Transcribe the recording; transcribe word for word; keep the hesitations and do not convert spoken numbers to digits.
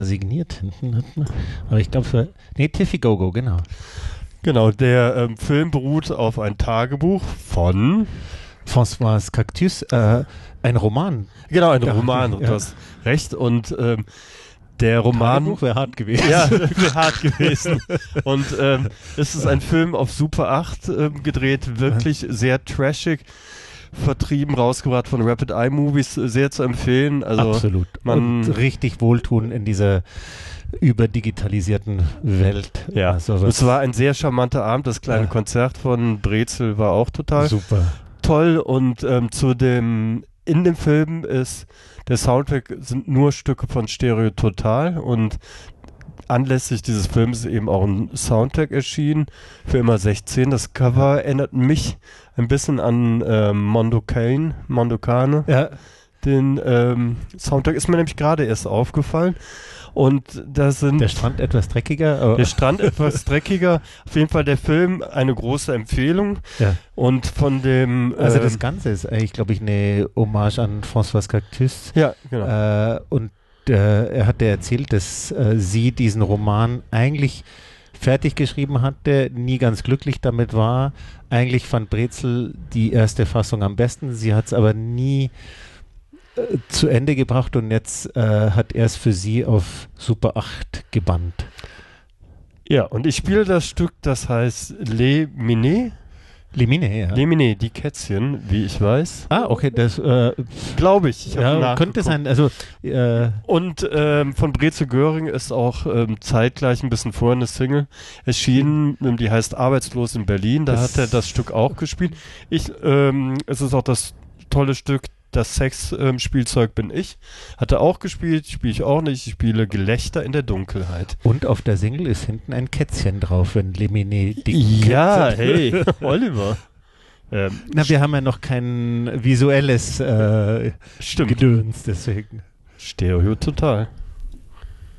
signiert hinten. Aber ich glaube, es war. Nee, Tiffy Go-Go, genau. Genau, der ähm, Film beruht auf ein Tagebuch von François Cactus, äh, ein Roman. Genau, ein Ja, Roman, ja. du hast recht. Und ähm, der Roman Tagebuch wäre hart gewesen. Ja, wäre hart gewesen. Und ähm, es ist ein Film auf Super acht ähm, gedreht, wirklich sehr trashig, vertrieben, rausgebracht von Rapid Eye Movies, sehr zu empfehlen. Also Absolut. Man, Und richtig wohltun in dieser überdigitalisierten Welt. ja, Also und es war ein sehr charmanter Abend. Das kleine Ja. Konzert von Brezel war auch total super. toll. Und ähm, zu dem in dem Film ist der Soundtrack sind nur Stücke von Stereo Total und anlässlich dieses Films ist eben auch ein Soundtrack erschienen für immer sechzehn. Das Cover erinnert mich ein bisschen an ähm, Mondo Cane, Mondo Cane. Ja. Den ähm, Soundtrack ist mir nämlich gerade erst aufgefallen. Und da sind Der Strand etwas dreckiger. Aber der Strand etwas dreckiger. Auf jeden Fall der Film eine große Empfehlung. ja. Und von dem Also ähm, das Ganze ist eigentlich, glaube ich, eine Hommage an François Cactus. ja, genau. Äh, und äh, er hatte erzählt, dass äh, sie diesen Roman eigentlich fertig geschrieben hatte, nie ganz glücklich damit war. Eigentlich fand Brezel die erste Fassung am besten. Sie hat es aber nie äh, zu Ende gebracht und jetzt äh, hat er es für sie auf Super acht gebannt. Ja, und ich spiele das Stück, das heißt Les Minets. Limine, ja. Les Minets, die Kätzchen, wie ich weiß. Ah, okay, das äh, Glaube ich. ich hab ja, könnte nachgeguckt. sein. Also äh, Und ähm, von Brezel Göring ist auch ähm, zeitgleich ein bisschen vorher eine Single erschienen, ähm, die heißt Arbeitslos in Berlin. Da Das- hat er das Stück auch gespielt. Ich, ähm, es ist auch das tolle Stück, das Sex-Spielzeug bin ich. Hat er auch gespielt, spiele ich auch nicht. Ich spiele Gelächter in der Dunkelheit. und auf der Single ist hinten ein Kätzchen drauf, wenn Limine die Ja, Kätze- hey, Oliver. Ähm, Na, wir haben ja noch kein visuelles äh, stimmt. Gedöns, deswegen. Stereo total.